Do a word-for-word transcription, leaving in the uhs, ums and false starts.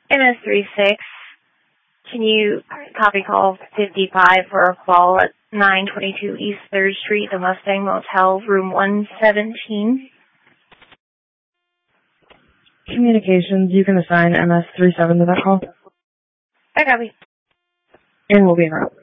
M S three six, can you copy call fifty-five for a call at nine twenty-two East third Street, the Mustang Motel, room one seventeen? Communications, you can assign M S three seven to that call. I copy. And we'll be en route.